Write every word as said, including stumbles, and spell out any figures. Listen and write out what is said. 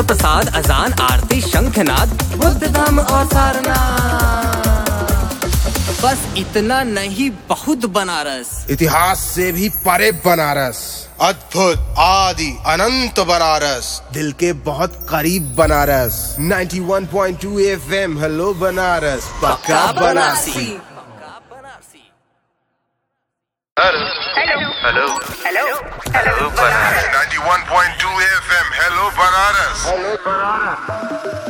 प्रसाद, अजान, आरती, शंखनाद, बुद्ध धाम और सारनाथ। बस इतना नहीं, बहुत बनारस। इतिहास से भी परे बनारस, अद्भुत, आदि, अनंत बनारस, दिल के बहुत करीब बनारस। इक्यानवे पॉइंट दो एफएम, हेलो बनारस, पक्का Banarasi. Hello hello hello hello hello Banaras. इक्यानवे पॉइंट दो एफएम, हेलो बनारस।